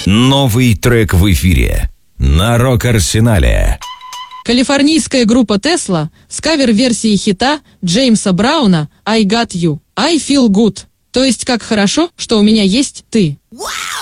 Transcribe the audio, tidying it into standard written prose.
Новый трек в эфире на Рок-Арсенале. Калифорнийская группа Tesla с кавер-версией хита Джеймса Брауна «I Got You». «I Feel Good», то есть как хорошо, что у меня есть ты. Wow!